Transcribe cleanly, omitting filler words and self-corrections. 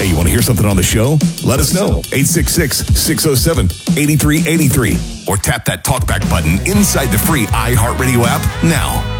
Hey, you want to hear something on the show? Let us know. 866-607-8383. Or tap that talkback button inside the free iHeartRadio app now.